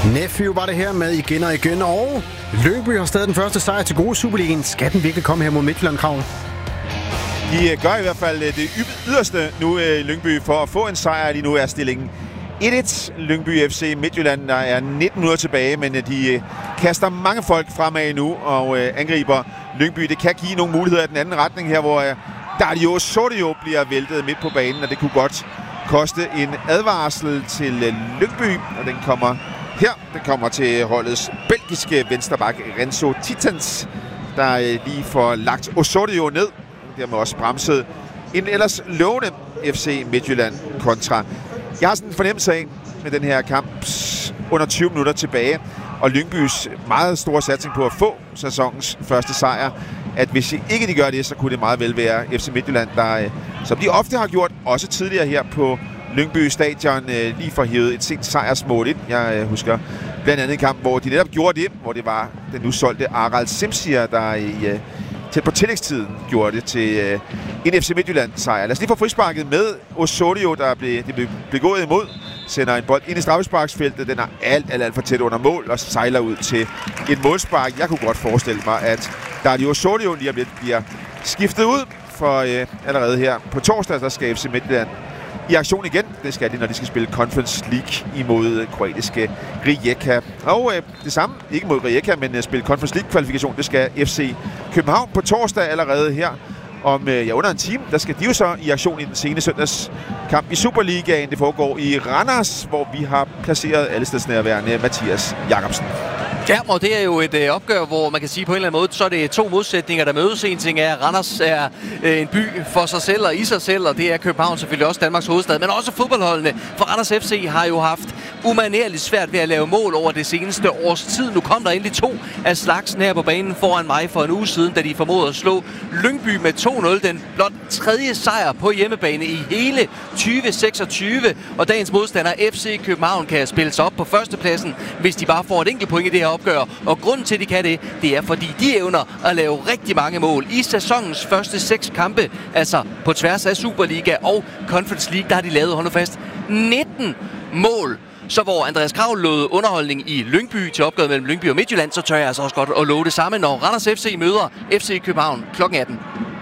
Nephew var det her med igen og igen, og Lyngby har stadig den første sejr til gode Superligaen. Skal den virkelig komme her mod Midtjylland, Krav? De gør i hvert fald det yderste nu i Lyngby for at få en sejr. Lige nu er stillingen 1-1. Lyngby FC Midtjylland, der er 19 minutter tilbage, men de kaster mange folk fremad nu og angriber Lyngby. Det kan give nogle muligheder i den anden retning her, hvor Dario Sordio bliver væltet midt på banen, og det kunne godt koste en advarsel til Lyngby, og den kommer her. Den kommer til holdets belgiske venstreback Renzo Titans, der lige får lagt Osorio ned. Dermed også bremset en ellers lovende FC Midtjylland kontra. Jeg har sådan en fornemmelse af med den her kamp under 20 minutter tilbage, og Lyngbys meget store satsning på at få sæsonens første sejr, at hvis ikke de gør det, så kunne det meget vel være FC Midtjylland, der, som de ofte har gjort, også tidligere her på Lyngby Stadion, lige får hævet et sent sejrsmål ind. Jeg husker blandt andet en kamp, hvor de netop gjorde det, hvor det var den nu solgte Aral Simsier, der tæt på tillægstiden gjorde det til en FC Midtjylland-sejr. Lad os lige få frisparket med Osorio, der blev gået imod. Sender en bold ind i straffesparksfeltet. Den er alt for tæt under mål og sejler ud til et målspark. Jeg kunne godt forestille mig, at Dario Osorio lige bliver skiftet ud, for allerede her på torsdag, der skal FC Midtjylland i aktion igen. Det skal de, når de skal spille Conference League imod kroatiske Rijeka. Og det samme, ikke mod Rijeka, men spille Conference League-kvalifikation, det skal FC København på torsdag allerede her. Om under en time, der skal de jo så i aktion i den sene søndagskamp i Superligaen. Det foregår i Randers, hvor vi har placeret allestedsnærværende Mathias Jacobsen. Ja, og det er jo et opgør, hvor man kan sige på en eller anden måde, så er det to modsætninger, der mødes. En ting er, at Randers er en by for sig selv og i sig selv, og det er København selvfølgelig også Danmarks hovedstad, men også fodboldholdene. For Randers FC har jo haft umanerligt svært ved at lave mål over det seneste års tid. Nu kom der endelig to af slagsen her på banen foran mig for en uge siden, da de formåede at slå Lyngby med 2-0. Den blot tredje sejr på hjemmebane i hele 2026, og dagens modstander FC København kan spille sig op på førstepladsen, hvis de bare får et enkelt point i det her opgør. Og grunden til, at de kan det er, fordi de evner at lave rigtig mange mål i sæsonens første 6 kampe, altså på tværs af Superliga og Conference League, der har de lavet, hold nu fast, 19 mål. Så hvor Andreas Krav lovede underholdning i Lyngby til opgøret mellem Lyngby og Midtjylland, så tør jeg altså også godt at love det samme, når Randers FC møder FC København kl. 18.